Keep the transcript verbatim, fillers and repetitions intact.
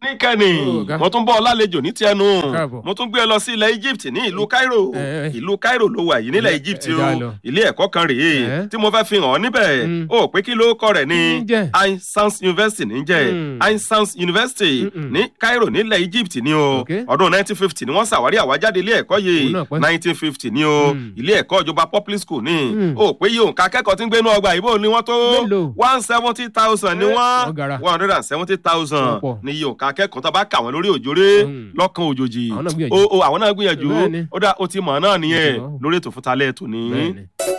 níkẹ́ni mo tún bọ́ ọ lálejò ní tiẹnu mo tún gbé ẹ lọ sí ilẹ̀ Egypt ní ìlú Cairo ìlú Cairo ló wà yìí nílẹ̀ Egypt o ilé ẹ̀kọ́ kan rèé tí mo fẹ́ fi hàn ọ́ níbẹ̀ ó pé kí ló kọ́ rẹ̀ ní Ain Sans University ní jẹ́ Ain Sans University ní Cairo nílẹ̀ Egypt ni o ọdún nineteen fifty ni wọ́n ṣàwárí àwájáde ilé ẹ̀kọ́ yìí nineteen fifty ni o ilé ẹ̀kọ́ ìjọba public school ni ó pé yìí òǹkà akẹ́kọ̀ọ́ tí ń gbénú ọgbà ìbò ni wọ́n tó one seventy thousand ni wọ́n one hundred and seventy thousand ni iye òǹkà akẹ́kọ̀ọ́ tó bá kà wọ́n lórí òjòrè lọ́kàn òjòjì o àwọn náà gbìyànjú ó dá o ti mọ̀ náà nìyẹn lórí ètò fún talẹ́ ètò ní.